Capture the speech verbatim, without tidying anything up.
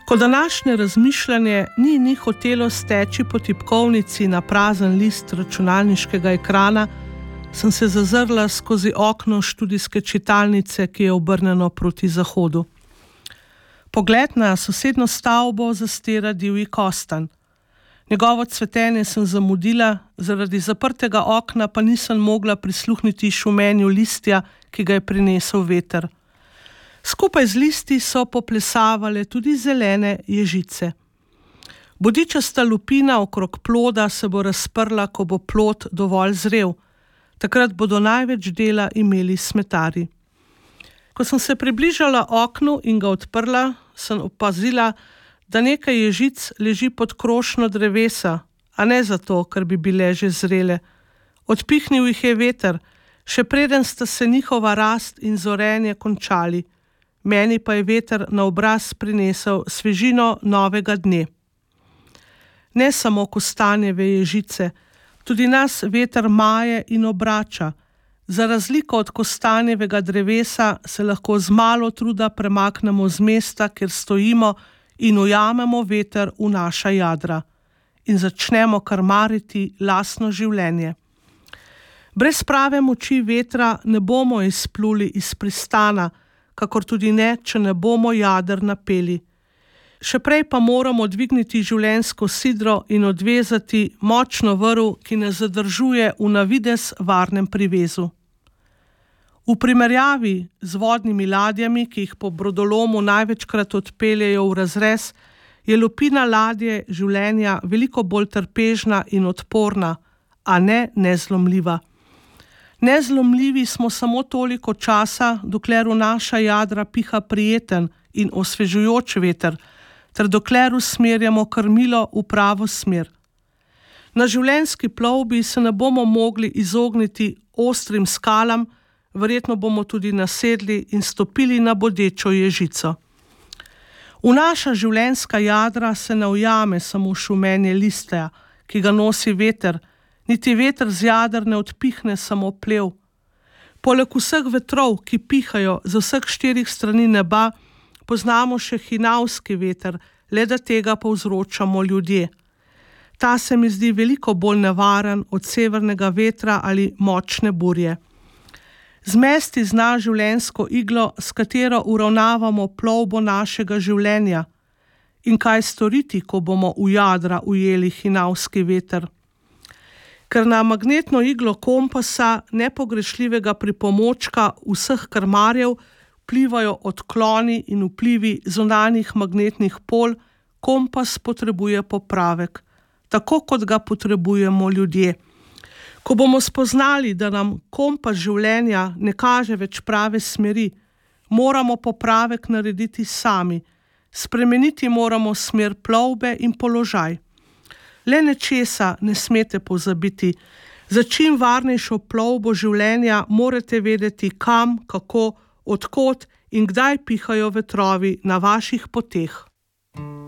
Ko današnje razmišljanje ni ni hotelo steči po tipkovnici na prazen list računalniškega ekrana, sem se zazrla skozi okno študijske čitalnice, ki je obrnjeno proti zahodu. Pogled na sosedno stavbo zastira divji kostanj. Njegovo cvetenje sem zamudila, zaradi zaprtega okna pa nisem mogla prisluhniti šumenju listja, ki ga je prinesel veter. Skupaj z listi so poplesavale tudi zelene ježice. Bodičasta lupina okrog ploda se bo razprla, ko bo plod dovolj zrel. Takrat bodo največ dela imeli smetari. Ko sem se približala oknu in ga odprla, sem opazila, da nekaj ježic leži pod krošnjo drevesa, a ne zato, ker bi bile že zrele. Odpihnil jih je veter, še preden sta se njihova rast in zorenje končali. Meni pa je veter na obraz prinesel svežino novega dne. Ne samo kostanjeve ježice, tudi nas veter maje in obrača. Za razliko od kostanjevega drevesa se lahko z malo truda premaknemo z mesta, kjer stojimo, in ujamemo veter v naša jadra in začnemo karmariti lastno življenje. Brez prave moči vetra ne bomo izpluli iz pristana, kakor tudi ne, če ne bomo jader napeli. Še prej pa moramo dvigniti življenjsko sidro in odvezati močno vrv, ki nas zadržuje v navidez varnem privezu. V primerjavi z vodnimi ladjami, ki jih po brodolomu največkrat odpeljejo v razrez, je lupina ladje življenja veliko bolj trpežna in odporna, a ne nezlomljiva. Nezlomljivi smo samo toliko časa, dokler v naša jadra piha prijeten in osvežujoč veter, ter dokler usmerjamo krmilo v pravo smer. Na življenjski plovbi se ne bomo mogli izogniti ostrim skalam, verjetno bomo tudi nasedli in stopili na bodečo ježico. V naša življenjska jadra se ne ujame samo šumenje listja, ki ga nosi veter, niti veter z jader ne odpihne samo plev. Poleg vseh vetrov, ki pihajo z vseh štirih strani neba, poznamo še hinavski veter, le da tega povzročamo ljudje. Ta se mi zdi veliko bolj nevaren od severnega vetra ali močne burje. Zmesti zna življenjsko iglo, s katero uravnavamo plovbo našega življenja. In kaj storiti, ko bomo v jadra ujeli hinavski veter? Ker na magnetno iglo kompasa, nepogrešljivega pripomočka vseh krmarjev, vplivajo odkloni in vplivi zunanjih magnetnih polj, kompas potrebuje popravek, tako kot ga potrebujemo ljudje. Ko bomo spoznali, da nam kompas življenja ne kaže več prave smeri, moramo popravek narediti sami. Spremeniti moramo smer plovbe in položaj. Le nečesa ne smete pozabiti. Za čim varnejšo plovbo življenja morate vedeti, kam, kako, od kod in kdaj pihajo vetrovi na vaših poteh.